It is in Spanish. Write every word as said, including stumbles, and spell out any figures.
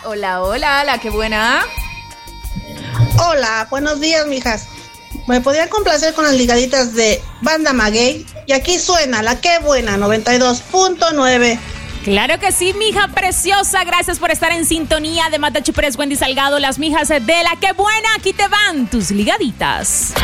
Hola, hola, la qué buena. Hola, buenos días, mijas. ¿Me podrían complacer con las ligaditas de Banda Maguey? Y aquí suena la qué buena, noventa y dos punto nueve. Claro que sí, mija preciosa. Gracias por estar en sintonía de Mata Chipres, Wendy Salgado, las mijas de la que buena. Aquí te van tus ligaditas.